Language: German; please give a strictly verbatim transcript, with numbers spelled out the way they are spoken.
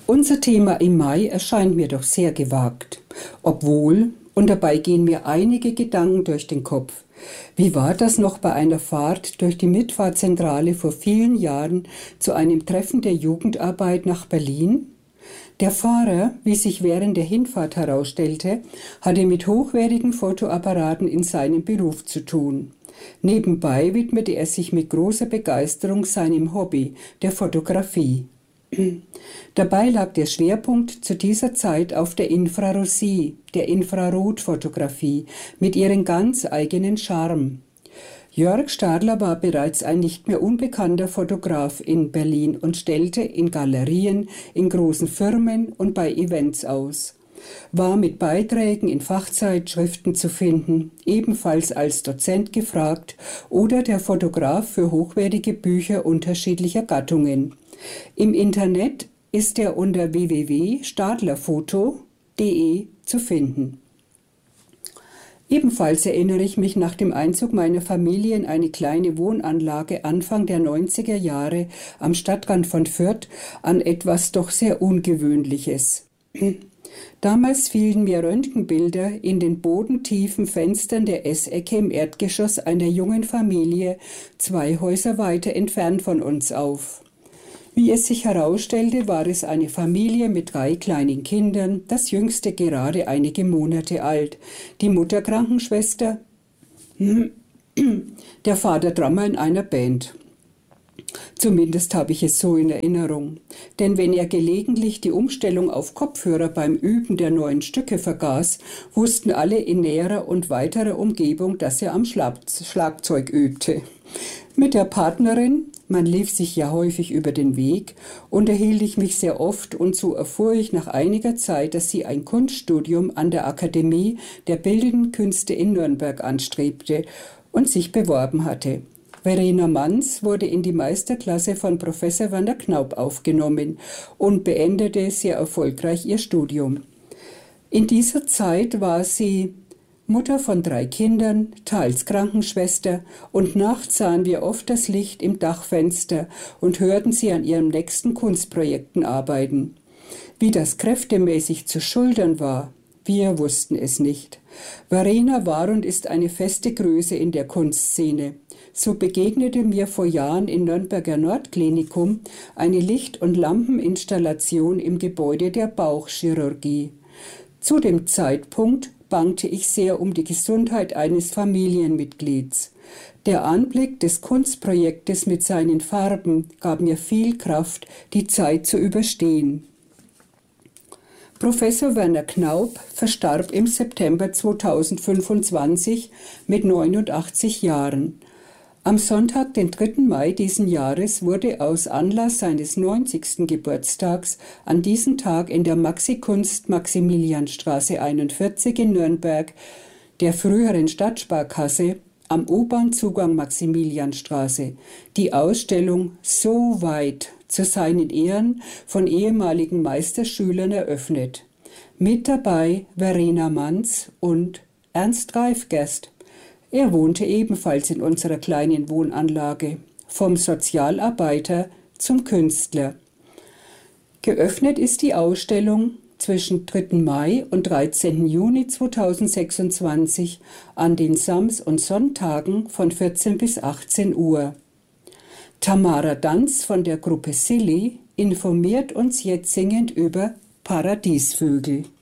Unser Thema im Mai erscheint mir doch sehr gewagt. Obwohl, und dabei gehen mir einige Gedanken durch den Kopf. Wie war das noch bei einer Fahrt durch die Mitfahrzentrale vor vielen Jahren zu einem Treffen der Jugendarbeit nach Berlin? Der Fahrer, wie sich während der Hinfahrt herausstellte, hatte mit hochwertigen Fotoapparaten in seinem Beruf zu tun. Nebenbei widmete er sich mit großer Begeisterung seinem Hobby, der Fotografie. Dabei lag der Schwerpunkt zu dieser Zeit auf der Infrarosie, der Infrarotfotografie, mit ihrem ganz eigenen Charme. Jörg Stadler war bereits ein nicht mehr unbekannter Fotograf in Berlin und stellte in Galerien, in großen Firmen und bei Events aus. War mit Beiträgen in Fachzeitschriften zu finden, ebenfalls als Dozent gefragt oder der Fotograf für hochwertige Bücher unterschiedlicher Gattungen. Im Internet ist er unter w w w punkt stadlerfoto punkt de zu finden. Ebenfalls erinnere ich mich nach dem Einzug meiner Familie in eine kleine Wohnanlage Anfang der neunziger Jahre am Stadtrand von Fürth an etwas doch sehr Ungewöhnliches. Damals fielen mir Röntgenbilder in den bodentiefen Fenstern der Essecke im Erdgeschoss einer jungen Familie, zwei Häuser weiter entfernt von uns auf. Wie es sich herausstellte, war es eine Familie mit drei kleinen Kindern, das jüngste gerade einige Monate alt, die Mutter Krankenschwester, der Vater Drummer in einer Band. Zumindest habe ich es so in Erinnerung. Denn wenn er gelegentlich die Umstellung auf Kopfhörer beim Üben der neuen Stücke vergaß, wussten alle in näherer und weiterer Umgebung, dass er am Schlagzeug übte. Mit der Partnerin, man lief sich ja häufig über den Weg, unterhielt ich mich sehr oft und so erfuhr ich nach einiger Zeit, dass sie ein Kunststudium an der Akademie der Bildenden Künste in Nürnberg anstrebte und sich beworben hatte. Verena Manz wurde in die Meisterklasse von Professor Werner Knaup aufgenommen und beendete sehr erfolgreich ihr Studium. In dieser Zeit war sie Mutter von drei Kindern, teils Krankenschwester, und nachts sahen wir oft das Licht im Dachfenster und hörten sie an ihren nächsten Kunstprojekten arbeiten. Wie das kräftemäßig zu schultern war, wir wussten es nicht. Verena war und ist eine feste Größe in der Kunstszene. So begegnete mir vor Jahren im Nürnberger Nordklinikum eine Licht- und Lampeninstallation im Gebäude der Bauchchirurgie. Zu dem Zeitpunkt bangte ich sehr um die Gesundheit eines Familienmitglieds. Der Anblick des Kunstprojektes mit seinen Farben gab mir viel Kraft, die Zeit zu überstehen. Professor Werner Knaup verstarb im September zweitausendfünfundzwanzig mit neunundachtzig Jahren. Am Sonntag, den dritten Mai diesen Jahres, wurde aus Anlass seines neunzigsten Geburtstags an diesem Tag in der Maxi-Kunst Maximilianstraße einundvierzig in Nürnberg, der früheren Stadtsparkasse, am U-Bahn-Zugang Maximilianstraße, die Ausstellung So weit zu seinen Ehren von ehemaligen Meisterschülern eröffnet. Mit dabei Verena Manz und Ernst Reifgerst. Er wohnte ebenfalls in unserer kleinen Wohnanlage, vom Sozialarbeiter zum Künstler. Geöffnet ist die Ausstellung zwischen dritten Mai und dreizehnten Juni zweitausendsechsundzwanzig an den Sams- und Sonntagen von vierzehn bis achtzehn Uhr. Tamara Danz von der Gruppe Silly informiert uns jetzt singend über Paradiesvögel.